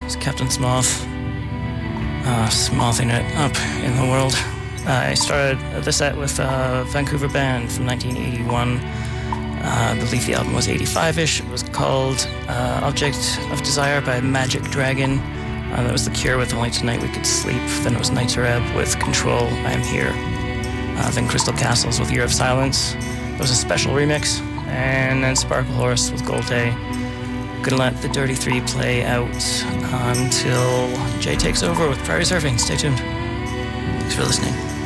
It's Captain Smoth. Smothing it up in the world. I started the set with a Vancouver band from 1981. I believe the album was 85-ish. It was called Object of Desire by Magic Dragon. That was The Cure with Only Tonight We Could Sleep. Then it was Night to Reb with Control, I Am Here. Then Crystal Castles with Year of Silence. It was a special remix. And then Sparkle Horse with Gold Day. Gonna let the Dirty Three play out until Jay takes over with Prairie Surfing. Stay tuned. Thanks for listening.